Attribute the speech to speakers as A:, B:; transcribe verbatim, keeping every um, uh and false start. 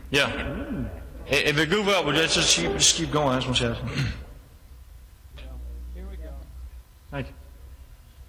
A: Yeah. I- If it goof up, well, just just keep, just keep going. That's what I'm saying.
B: Here we go.
A: Thank you.